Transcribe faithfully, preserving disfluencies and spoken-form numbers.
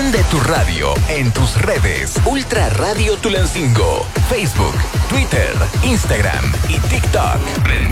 Prende tu radio en tus redes. Ultra Radio Tulancingo. Facebook, Twitter, Instagram y TikTok. Prende